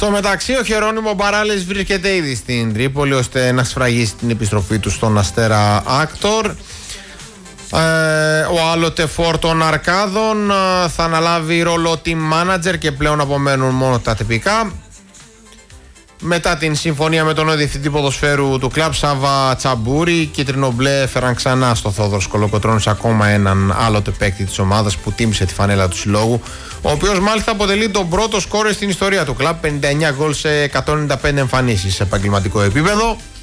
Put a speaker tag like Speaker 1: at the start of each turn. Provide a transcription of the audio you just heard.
Speaker 1: Στο μεταξύ, ο Χερόνιμο Μπαράλες βρίσκεται ήδη στην Τρίπολη ώστε να σφραγίσει την επιστροφή του στον Αστέρα Άκτορ. Ο άλλοτε φόρ των Αρκάδων θα αναλάβει ρόλο team manager και πλέον απομένουν μόνο τα τυπικά. Μετά την συμφωνία με τον διευθυντή ποδοσφαίρου του κλαμπ Σάβα Τσαμπούρη, οι κίτρινο-μπλε έφεραν ξανά στο Θόδωρος Κολοκοτρώνης ακόμα έναν άλλοτε παίκτη της ομάδας που τίμησε τη φανέλα του συλλόγου, ο οποίος μάλιστα αποτελεί τον πρώτο σκόρερ στην ιστορία του κλαμπ, 59 γκολ σε 195 εμφανίσεις σε επαγγελματικό επίπεδο.